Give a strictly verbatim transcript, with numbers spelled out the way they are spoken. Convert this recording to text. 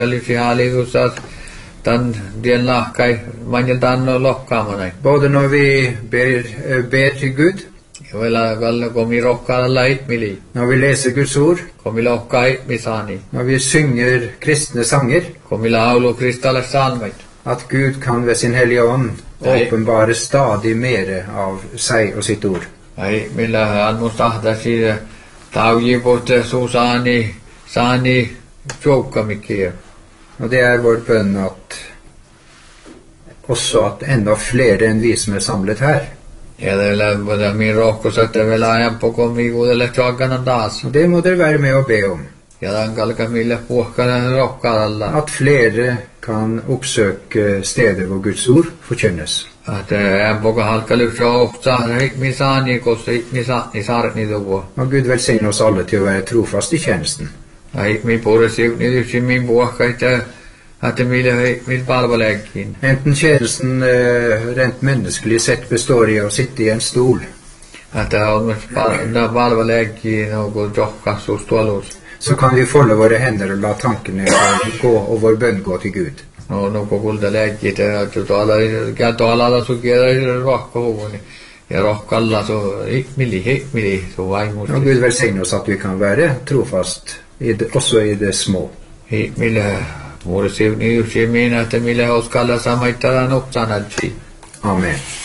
Lysi hallitusas tan dien lahkai manjeltaan lohkaamanai. Både når vi ber, ber til Gud, Joilla valla komi rohkaalla itmili. når vi leser Guds ord, Komi lohkaa itmisani. når vi synger kristne sanger, Komi laulu kristalle salmait. at Gud kan ved sin hellige ånd Nei. åpenbare stadig mere av seg og sitt ord. Ai millä almustahda siitä taujipot susani sani joukkamikkiä. Og det er vår bønn at også at enda flere enn vi som er samlet her. Ja tällä voidaan min rohkos että vielä ajan pokomi uudelle joagana taas. Og det må dere være med å be om. Ja tämän kalka millä puhkana rohkaalla. At flere kan oppsøke steder hvor Guds ord forkynnes. Att ajan poka halka lyfta ofta misani kossa misani sarni tuvo. Og Gud velsigne oss alle til å være trofast i tjenesten. Ai mi puolesi niityksi min puhka että että millä millä palveleekin. Enten tjenesten eh, rent menneskelig sett består i å sitte i en stol, Että on palveleekin noin johkassustuolus. så kan vi folde våre hender og la tankene gå og vår bønn gå til Gud. No no kulta leikki että tuolla tuolla sukiera rohkohuvuni. Ja rohkalla so ikmili hikmili so vaimus. Og Gud velsigne oss at vi kan være trofast i det, også i det små. Hikmili muurisi niityksi minä että millä uskalla samaittaa nopsanalti. Amen.